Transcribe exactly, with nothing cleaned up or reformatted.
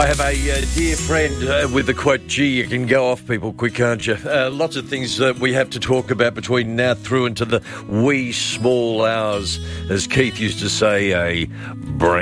I have a uh, dear friend uh, with the quote, gee, you can go off people quick, can't you? Uh, lots of things that we have to talk about between now through into the wee small hours. As Keith used to say, a brain